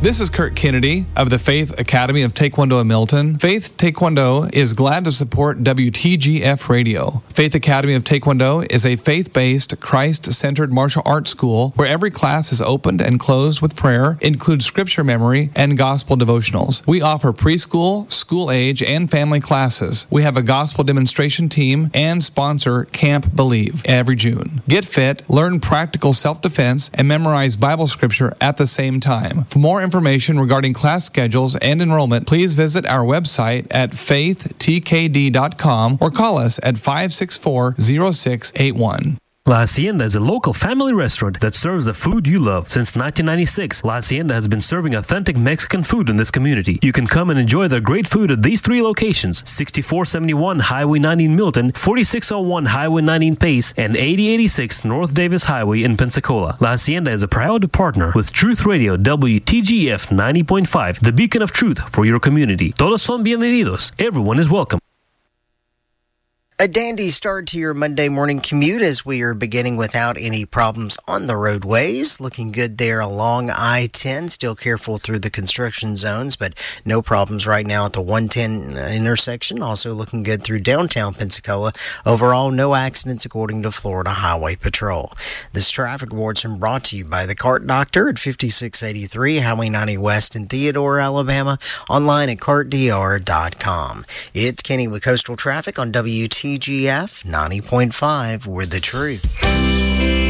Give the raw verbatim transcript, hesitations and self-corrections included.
This is Kurt Kennedy of the Faith Academy of Taekwondo in Milton. Faith Taekwondo is glad to support W T G F Radio. Faith Academy of Taekwondo is a faith-based, Christ-centered martial arts school where every class is opened and closed with prayer, includes scripture memory, and gospel devotionals. We offer preschool, school age, and family classes. We have a gospel demonstration team and sponsor Camp Believe every June. Get fit, learn practical self-defense, and memorize Bible scripture at the same time. For more information regarding class schedules and enrollment, please visit our website at faith t k d dot com or call us at five six four, zero six eight one. La Hacienda is a local family restaurant that serves the food you love. Since nineteen ninety-six, La Hacienda has been serving authentic Mexican food in this community. You can come and enjoy their great food at these three locations: sixty-four seventy-one Highway ninety in Milton, forty-six oh one Highway ninety in Pace, and eighty eighty-six North Davis Highway in Pensacola. La Hacienda is a proud partner with Truth Radio W T G F ninety point five, the beacon of truth for your community. Todos son bienvenidos. Everyone is welcome. A dandy start to your Monday morning commute as we are beginning without any problems on the roadways. Looking good there along I ten. Still careful through the construction zones, but no problems right now at the one ten intersection. Also looking good through downtown Pensacola. Overall, no accidents according to Florida Highway Patrol. This traffic report's been brought to you by the Cart Doctor at fifty-six eighty-three Highway ninety West in Theodore, Alabama. Online at cart d r dot com. It's Kenny with Coastal Traffic on W T G F ninety point five. We're the truth.